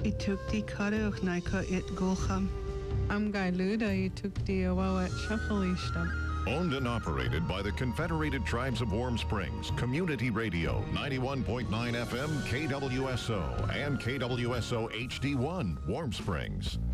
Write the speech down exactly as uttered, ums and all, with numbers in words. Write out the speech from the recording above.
I tukti karuch naika it golcham. Am gai luda I tukti awawet shafalishtam. Owned and operated by the Confederated Tribes of Warm Springs, Community Radio, ninety-one point nine F M, K W S O, and K W S O H D one, Warm Springs.